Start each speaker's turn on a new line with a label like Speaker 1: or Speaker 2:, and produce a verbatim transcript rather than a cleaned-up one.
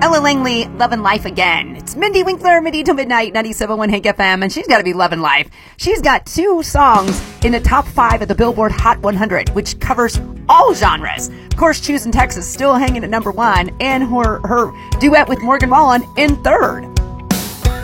Speaker 1: Ella Langley, Lovin' Life Again. It's Mindy Winkler, Mindy till Midnight, ninety-seven point one Hank F M, and she's got to be loving life. She's got two songs in the top five of the Billboard Hot one hundred, which covers all genres. Of course, Choosing Texas still hanging at number one, and her, her duet with Morgan Wallen in third.